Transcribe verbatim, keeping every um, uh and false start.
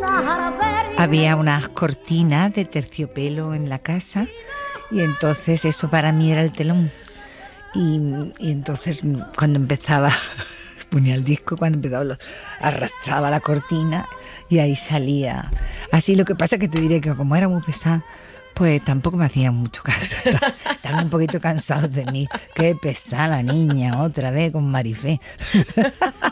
Había unas cortinas de terciopelo en la casa y entonces eso para mí era el telón. Y, y entonces cuando empezaba, ponía el disco, cuando empezaba lo, arrastraba la cortina y ahí salía. Así, lo que pasa es que te diré que como era muy pesada, pues tampoco me hacían mucho caso. Estaban un poquito cansados de mí. Qué pesada la niña, otra vez con Marifé.